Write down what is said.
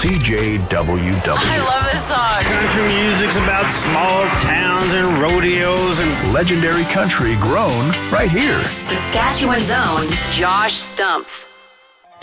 CJWW. I love this song. Country music's about small towns and rodeos and Legendary country grown right here. Saskatchewan's own Josh Stumpf.